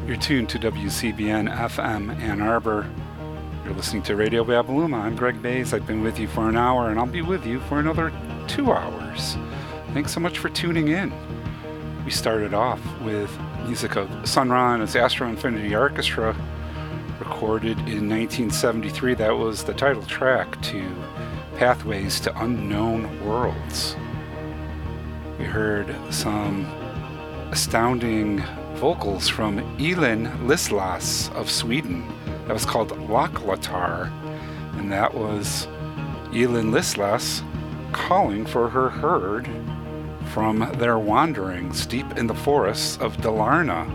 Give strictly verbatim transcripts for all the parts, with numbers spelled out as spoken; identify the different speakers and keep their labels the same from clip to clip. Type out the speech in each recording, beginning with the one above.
Speaker 1: You're tuned to W C B N F M Ann Arbor. You're listening to Radio Babaluma. I'm Greg Bays. I've been with you for an hour, and I'll be with you for another two hours. Thanks so much for tuning in. We started off with music of Sun Ra and its Astro Infinity Orchestra, recorded in nineteen seventy-three. That was the title track to Pathways to Unknown Worlds. We heard some astounding vocals from Elin Lislas of Sweden. That was called Laklatar, and that was Elin Lislas calling for her herd from their wanderings deep in the forests of Dalarna.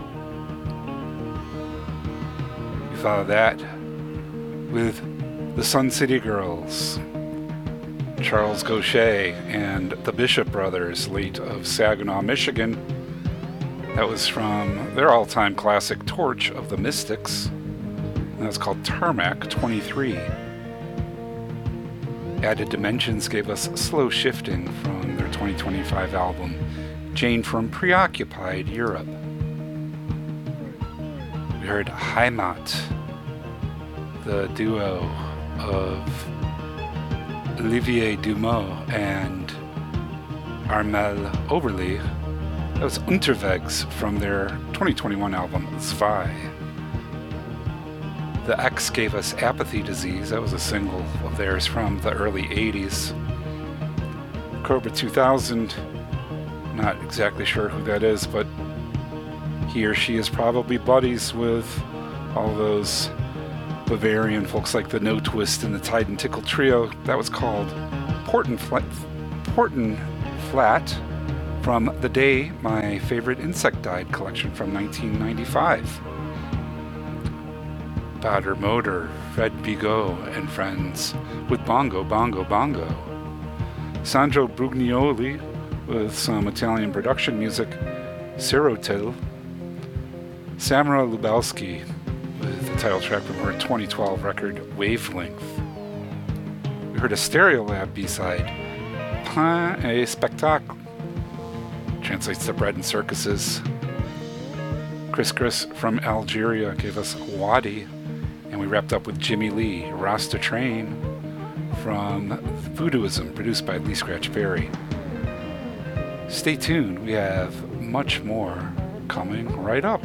Speaker 1: We followed that with the Sun City Girls, Charles Gaucher and the Bishop Brothers, late of Saginaw, Michigan. That was from their all-time classic Torch of the Mystics. And that's called Tarmac twenty-three. Added Dimensions gave us Slow Shifting from their twenty twenty-five album, Jane from Preoccupied Europe. We heard Heimat, the duo of Olivier Dumont and Armel Oberle. That was Unterwegs from their twenty twenty-one album, Zwei. The X gave us Apathy Disease. That was a single of theirs from the early eighties. Cobra two thousand, not exactly sure who that is, but he or she is probably buddies with all those Bavarian folks like the No Twist and the Tide and Tickle Trio. That was called Porten Flat, Porten Flat from The Day My Favorite Insect Died collection from nineteen ninety-five. Bader Motor, Fred Bigot and Friends with Bongo, Bongo, Bongo. Sandro Brugnoli with some Italian production music, Sirotel. Samara Lubelski with the title track from her twenty twelve record, Wavelength. We heard a Stereolab B-side, Pain et Spectacle. Translates to Bread and Circuses. Chris Chris from Algeria gave us Wadi, and we wrapped up with Jimmy Lee, Rasta Train from Voodooism, produced by Lee Scratch Perry. Stay tuned, we have much more coming right up.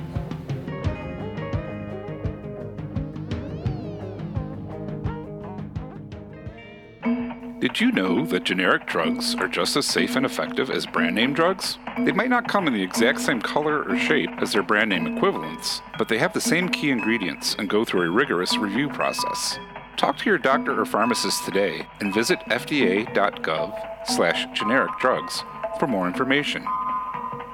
Speaker 1: Did you know that generic drugs are just as safe and effective as brand name drugs? They might not come in the exact same color or shape as their brand name equivalents, but they have the same key ingredients and go through a rigorous review process. Talk to your doctor or pharmacist today and visit F D A dot gov slash generic drugs for more information.